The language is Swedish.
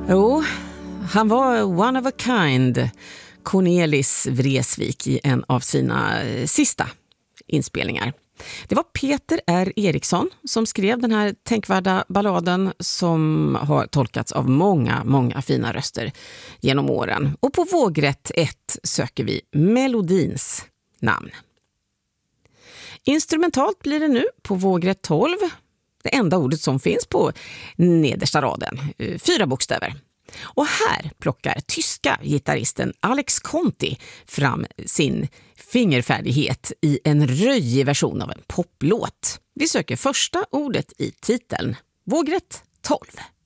Jo, han var one of a kind, Cornelis Vreeswijk, i en av sina sista inspelningar. Det var Peter R. Eriksson som skrev den här tänkvärda balladen som har tolkats av många fina röster genom åren. Och på vågrätt 1 söker vi melodins namn. Instrumentalt blir det nu på vågrätt 12. Det enda ordet som finns på nedersta raden. 4 bokstäver. Och här plockar tyska gitarristen Alex Conti fram sin fingerfärdighet i en röjig version av en poplåt. Vi söker första ordet i titeln. Vågrätt 12.